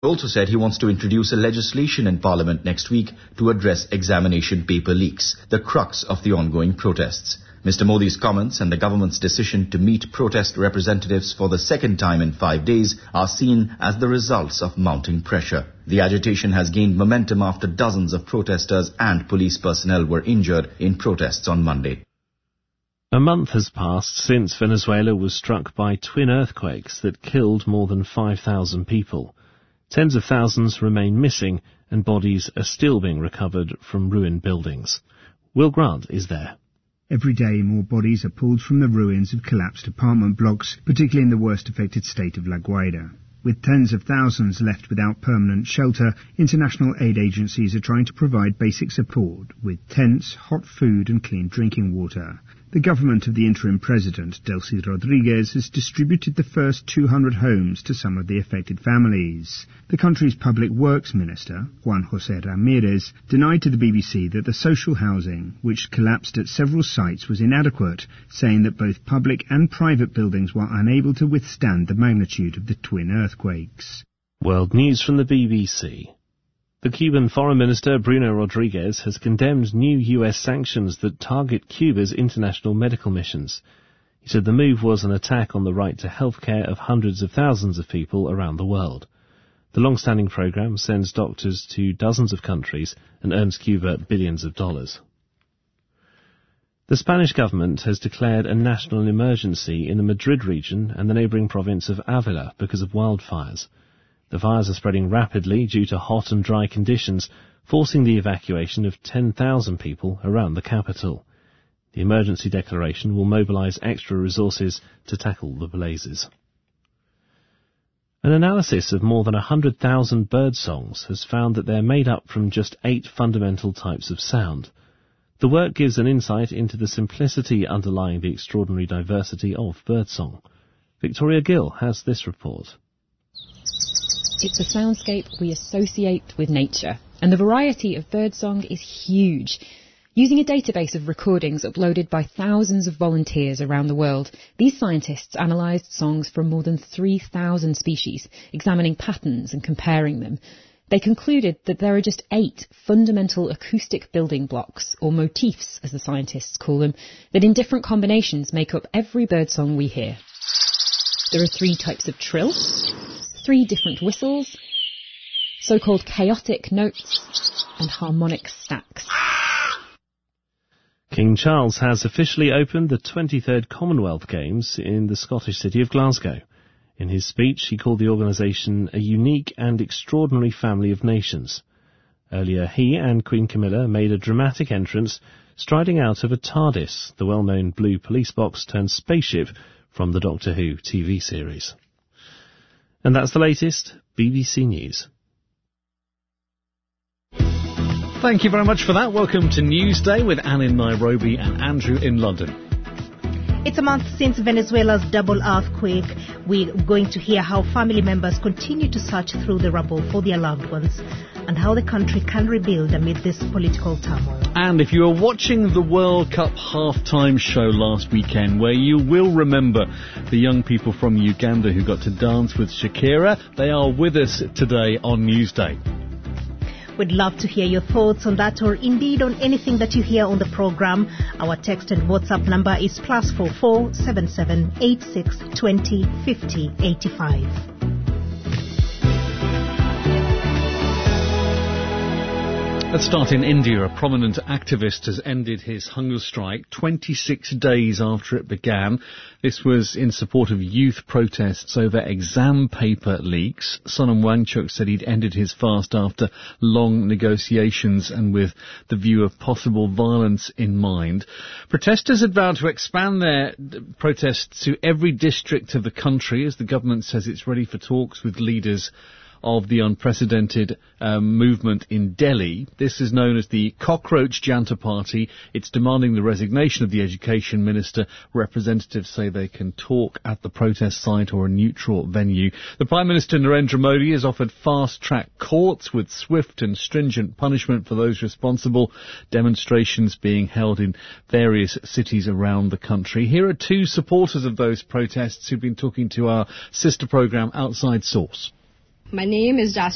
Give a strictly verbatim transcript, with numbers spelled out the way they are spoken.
Also said he wants to introduce a legislation in Parliament next week to address examination paper leaks, the crux of the ongoing protests. Mister Modi's comments and the government's decision to meet protest representatives for the second time in five days are seen as the results of mounting pressure. The agitation has gained momentum after dozens of protesters and police personnel were injured in protests on Monday. A month has passed since Venezuela was struck by twin earthquakes that killed more than five thousand people. Tens of thousands remain missing and bodies are still being recovered from ruined buildings. Will Grant is there. Every day more bodies are pulled from the ruins of collapsed apartment blocks, particularly in the worst affected state of La Guaira. With tens of thousands left without permanent shelter, international aid agencies are trying to provide basic support with tents, hot food and clean drinking water. The government of the interim president, Delcy Rodriguez, has distributed the first two hundred homes to some of the affected families. The country's public works minister, Juan José Ramírez, denied to the B B C that the social housing, which collapsed at several sites, was inadequate, saying that both public and private buildings were unable to withstand the magnitude of the twin earthquakes. World news from the B B C. The Cuban Foreign Minister Bruno Rodriguez has condemned new U S sanctions that target Cuba's international medical missions. He said the move was an attack on the right to health care of hundreds of thousands of people around the world. The long-standing program sends doctors to dozens of countries and earns Cuba billions of dollars. The Spanish government has declared a national emergency in the Madrid region and the neighbouring province of Avila because of wildfires. The fires are spreading rapidly due to hot and dry conditions, forcing the evacuation of ten thousand people around the capital. The emergency declaration will mobilise extra resources to tackle the blazes. An analysis of more than one hundred thousand bird songs has found that they're made up from just eight fundamental types of sound. The work gives an insight into the simplicity underlying the extraordinary diversity of birdsong. Victoria Gill has this report. It's a soundscape we associate with nature, and the variety of birdsong is huge. Using a database of recordings uploaded by thousands of volunteers around the world, these scientists analysed songs from more than three thousand species, examining patterns and comparing them. They concluded that there are just eight fundamental acoustic building blocks, or motifs as the scientists call them, that in different combinations make up every birdsong we hear. There are three types of trill, three different whistles, so-called chaotic notes, and harmonic stacks. King Charles has officially opened the twenty-third Commonwealth Games in the Scottish city of Glasgow. In his speech, he called the organisation a unique and extraordinary family of nations. Earlier, he and Queen Camilla made a dramatic entrance, striding out of a TARDIS, the well-known blue police box turned spaceship from the Doctor Who T V series. And that's the latest B B C News. Thank you very much for that. Welcome to Newsday with Anne in Nairobi and Andrew in London. It's a month since Venezuela's double earthquake. We're going to hear how family members continue to search through the rubble for their loved ones and how the country can rebuild amid this political turmoil. And if you were watching the World Cup halftime show last weekend, where you will remember the young people from Uganda who got to dance with Shakira, they are with us today on Newsday. We'd love to hear your thoughts on that or indeed on anything that you hear on the programme. Our text and WhatsApp number is plus four four seven seven eight six twenty fifty eighty five. Let's start in India. A prominent activist has ended his hunger strike twenty-six days after it began. This was in support of youth protests over exam paper leaks. Sonam Wangchuk said he'd ended his fast after long negotiations and with the view of possible violence in mind. Protesters had vowed to expand their protests to every district of the country as the government says it's ready for talks with leaders of the unprecedented um, movement in Delhi. This is known as the Cockroach Janta Party. It's demanding the resignation of the education minister. Representatives say they can talk at the protest site or a neutral venue. The Prime Minister Narendra Modi has offered fast-track courts with swift and stringent punishment for those responsible. Demonstrations being held in various cities around the country. Here are two supporters of those protests who've been talking to our sister programme Outside Source. My name is Jasmine